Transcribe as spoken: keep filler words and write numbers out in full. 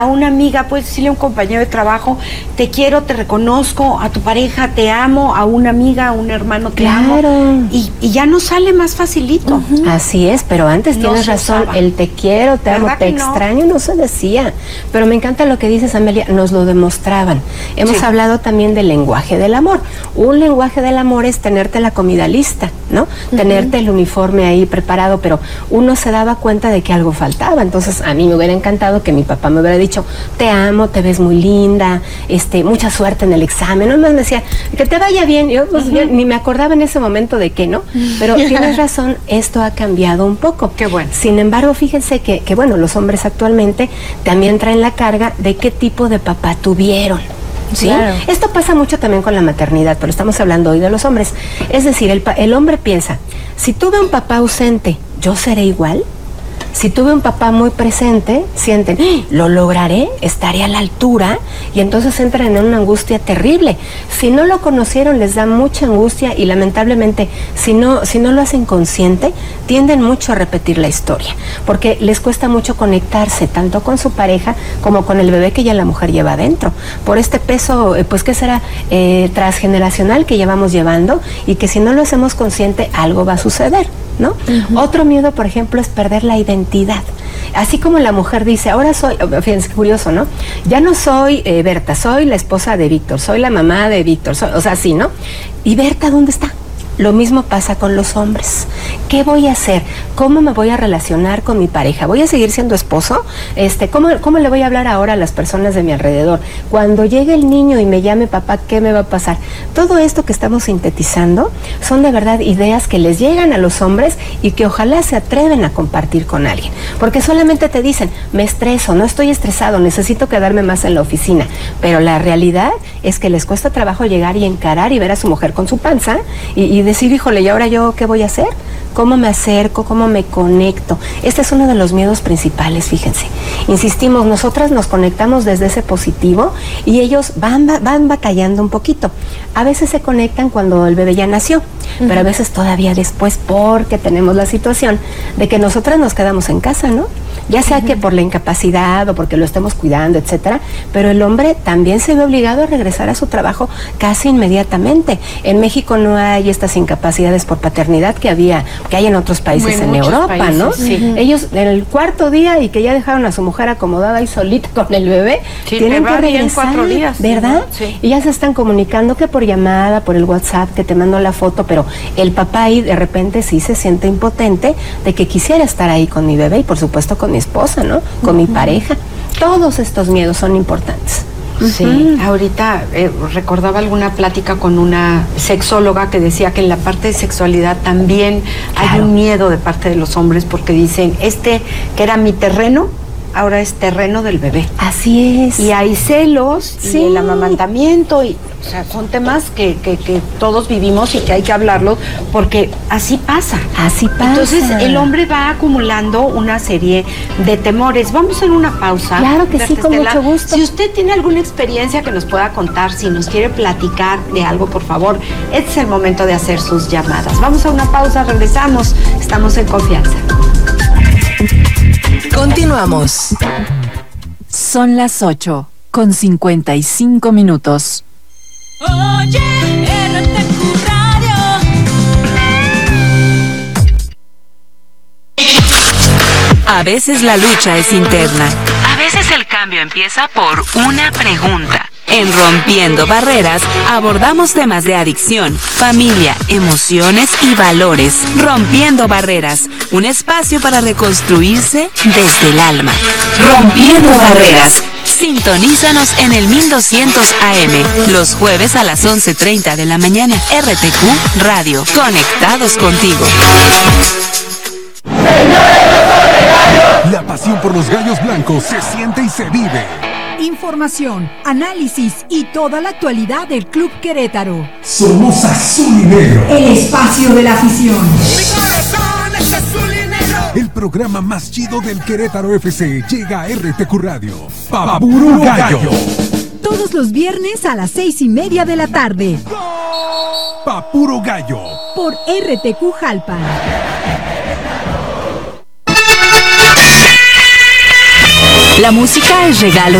A una amiga, puedes decirle a un compañero de trabajo, te quiero, te reconozco, a tu pareja te amo, a una amiga, a un hermano te claro. amo. Y, y ya nos sale más facilito. Uh-huh. Así es, pero antes no tienes razón, usaba. El te quiero, te amo, te extraño, no? no se decía. Pero me encanta lo que dices, Amelia, nos lo demostraban. Hemos sí. hablado también del lenguaje del amor. Un lenguaje del amor es tenerte la comida lista, ¿no? Uh-huh. Tenerte el uniforme ahí preparado, pero uno se daba cuenta de que algo faltaba. Entonces, a mí me hubiera encantado que mi papá me hubiera dicho, te amo, te ves muy linda, este, mucha suerte en el examen. No me decía, que te vaya bien. Yo pues, uh-huh. ni me acordaba en ese momento de qué, ¿no? Pero tienes razón, esto ha cambiado un poco. Qué bueno. Sin embargo, fíjense que, que, bueno, los hombres actualmente también traen la carga de qué tipo de papá tuvieron. ¿Sí? Claro. Esto pasa mucho también con la maternidad, pero estamos hablando hoy de los hombres. Es decir, el, el hombre piensa, si tuve un papá ausente, ¿yo seré igual? Si tuve un papá muy presente, sienten, lo lograré, estaré a la altura, y entonces entran en una angustia terrible. Si no lo conocieron, les da mucha angustia y lamentablemente, si no, si no lo hacen consciente, tienden mucho a repetir la historia, porque les cuesta mucho conectarse, tanto con su pareja como con el bebé que ya la mujer lleva adentro, por este peso, pues, ¿qué será? Eh, transgeneracional que llevamos llevando, y que si no lo hacemos consciente, algo va a suceder, ¿no? Uh-huh. Otro miedo, por ejemplo, es perder la identidad. Así como la mujer dice, ahora soy, fíjense, curioso, ¿no? Ya no soy eh, Berta, soy la esposa de Víctor, soy la mamá de Víctor, soy, o sea, sí, ¿no? ¿Y Berta dónde está? Lo mismo pasa con los hombres. ¿Qué voy a hacer? ¿Cómo me voy a relacionar con mi pareja? ¿Voy a seguir siendo esposo? Este, ¿cómo, cómo le voy a hablar ahora a las personas de mi alrededor? Cuando llegue el niño y me llame papá, ¿qué me va a pasar? Todo esto que estamos sintetizando son de verdad ideas que les llegan a los hombres y que ojalá se atreven a compartir con alguien. Porque solamente te dicen, me estreso, no estoy estresado, necesito quedarme más en la oficina. Pero la realidad es que les cuesta trabajo llegar y encarar y ver a su mujer con su panza y, y decir, híjole, ¿y ahora yo qué voy a hacer? ¿Cómo me acerco? ¿Cómo me conecto? Este es uno de los miedos principales, fíjense. Insistimos, nosotras nos conectamos desde ese positivo y ellos van, van batallando un poquito. A veces se conectan cuando el bebé ya nació, uh-huh. pero a veces todavía después, porque tenemos la situación de que nosotras nos quedamos en casa, ¿no? Ya sea uh-huh. que por la incapacidad o porque lo estemos cuidando, etcétera, pero el hombre también se ve obligado a regresar a su trabajo casi inmediatamente. En México no hay estas incapacidades por paternidad que había, que hay en otros países en, en Europa, países, ¿no? Sí. Uh-huh. Ellos en el cuarto día y que ya dejaron a su mujer acomodada ahí solita con el bebé, sí, tienen que regresar, en cuatro días, ¿verdad? Sí. Y ya se están comunicando que por llamada, por el WhatsApp, que te mando la foto, pero el papá ahí de repente sí se siente impotente de que quisiera estar ahí con mi bebé y por supuesto con mi esposa, ¿no? Con uh-huh. mi pareja. Todos estos miedos son importantes. Sí, uh-huh. ahorita eh, recordaba alguna plática con una sexóloga que decía que en la parte de sexualidad también claro. hay un miedo de parte de los hombres porque dicen, este que era mi terreno, ahora es terreno del bebé. Así es. Y hay celos, sí. y el amamantamiento, y, o sea, son temas que, que, que todos vivimos y que hay que hablarlos porque así pasa. Así pasa. Entonces el hombre va acumulando una serie de temores. Vamos a hacer una pausa. Claro que sí, con mucho gusto. Si usted tiene alguna experiencia que nos pueda contar, si nos quiere platicar de algo, por favor, este es el momento de hacer sus llamadas. Vamos a una pausa, regresamos. Estamos en confianza. Continuamos. Son las ocho con cincuenta y cinco minutos. Oye, R T Q Radio. A veces la lucha es interna. A veces el cambio empieza por una pregunta. En Rompiendo Barreras abordamos temas de adicción, familia, emociones y valores. Rompiendo Barreras, un espacio para reconstruirse desde el alma. Rompiendo Barreras. Sintonízanos en el mil doscientos A M, los jueves a las once treinta de la mañana. R T Q Radio, conectados contigo. La pasión por los gallos blancos se siente y se vive. Información, análisis y toda la actualidad del Club Querétaro. Somos azul y negro. El espacio de la afición. Mi corazón es azul y negro. El programa más chido del Querétaro F C llega a R T Q Radio. Papuro Gallo. Todos los viernes a las seis y media de la tarde. Papuro Gallo. Por R T Q Jalpan. La música es regalo